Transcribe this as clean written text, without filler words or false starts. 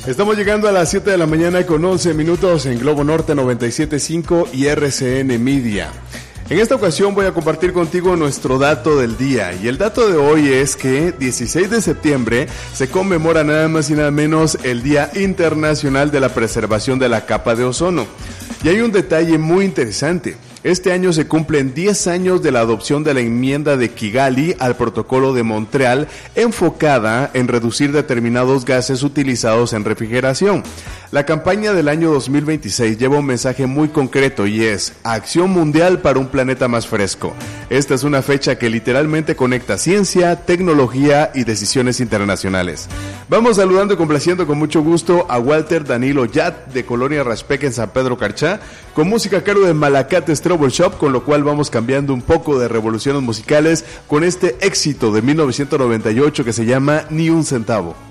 Estamos llegando a las 7 de la mañana con 11 minutos en Globo Norte 97.5 y RCN Media. En esta ocasión voy a compartir contigo nuestro dato del día, y el dato de hoy es que 16 de septiembre se conmemora nada más y nada menos el Día Internacional de la Preservación de la Capa de Ozono. Y hay un detalle muy interesante. Este año se cumplen 10 años de la adopción de la enmienda de Kigali al Protocolo de Montreal, enfocada en reducir determinados gases utilizados en refrigeración. La campaña del año 2026 lleva un mensaje muy concreto y es Acción Mundial para un Planeta Más Fresco. Esta es una fecha que literalmente conecta ciencia, tecnología y decisiones internacionales. Vamos saludando y complaciendo con mucho gusto a Walter Danilo Yat de Colonia Raspeque en San Pedro Carchá, con música a cargo de Malacates Troubleshop, con lo cual vamos cambiando un poco de revoluciones musicales con este éxito de 1998 que se llama Ni un centavo.